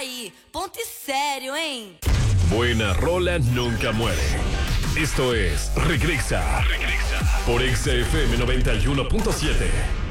aí, ponto e sério, hein? Buena rola nunca muere. Esto es Regresa por XFM 91.7.